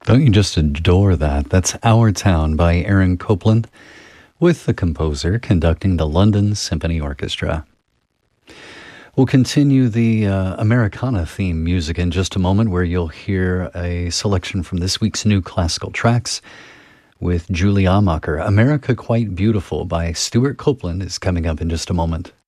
Don't you just adore that? That's Our Town by Aaron Copland, with the composer conducting the London Symphony Orchestra. We'll continue the Americana theme music in just a moment, where you'll hear a selection from this week's new classical tracks with Julie Amacher. America Quite Beautiful by Stuart Copeland is coming up in just a moment.